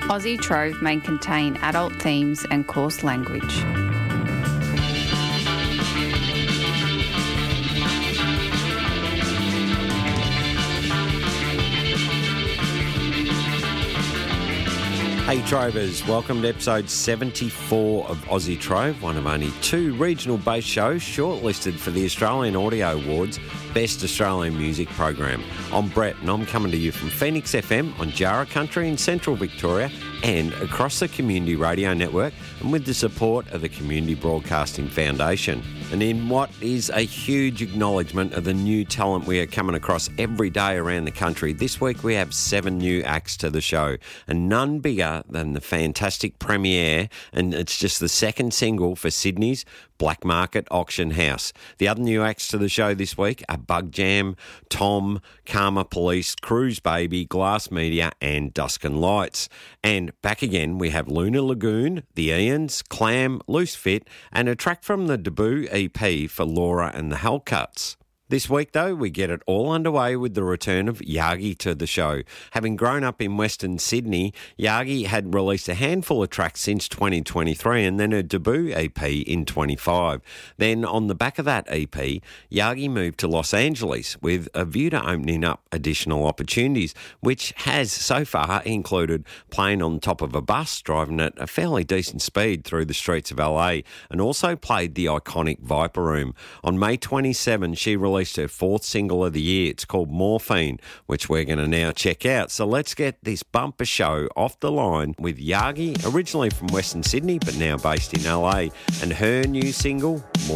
Aussie Trove may contain adult themes and coarse language. Hey Trovers, welcome to episode 74 of Aussie Trove, one of only two regional-based shows shortlisted for the Australian Audio Awards Best Australian Music Program. I'm Brett and I'm coming to you from Phoenix FM on Jarrah Country in central Victoria and across the Community Radio Network and with the support of the Community Broadcasting Foundation. And in what is a huge acknowledgement of the new talent we are coming across every day around the country, this week we have 7 new acts to the show, and none bigger than the fantastic premiere, and it's just the second single for Sydney's Black Market Auction House. The other new acts to the show this week are Bug Jam, Tom, Karma Police, Cruise Baby, Glass Media and Dusk and Lights. And back again we have Lunar Lagoon, The Ians, Clam, Loose Fit and a track from the debut EP for Laura and the Hellcuts. This week, though, we get it all underway with the return of Yagi to the show. Having grown up in Western Sydney, Yagi had released a handful of tracks since 2023 and then a debut EP in 25. Then, on the back of that EP, Yagi moved to Los Angeles with a view to opening up additional opportunities, which has so far included playing on top of a bus, driving at a fairly decent speed through the streets of LA, and also played the iconic Viper Room. On May 27, she released her 4th single of the year. It's called Morphine, which we're going to now check out. So let's get this bumper show off the line with Yagi, originally from Western Sydney but now based in LA, and her new single, Morphine.